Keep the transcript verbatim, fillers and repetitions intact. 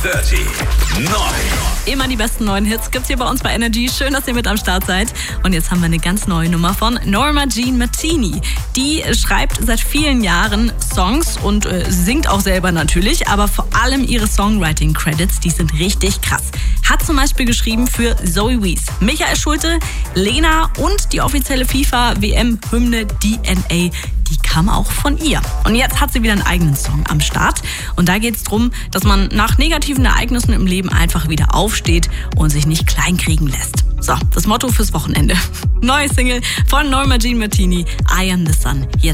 dreißig neun. Immer die besten neuen Hits gibt's hier bei uns bei Energy. Schön, dass ihr mit am Start seid. Und jetzt haben wir eine ganz neue Nummer von Norma Jean Martini. Die schreibt seit vielen Jahren Songs und äh, singt auch selber natürlich. Aber vor allem ihre Songwriting-Credits, die sind richtig krass. Hat zum Beispiel geschrieben für Zoe Wees, Michael Schulte, Lena und die offizielle FIFA-W M-Hymne D N A. Die kam auch von ihr. Und jetzt hat sie wieder einen eigenen Song am Start. Und da geht es darum, dass man nach negativen Ereignissen im Leben einfach wieder aufsteht und sich nicht kleinkriegen lässt. So, das Motto fürs Wochenende. Neue Single von Norma Jean Martini, I Am The Sun. Jetzt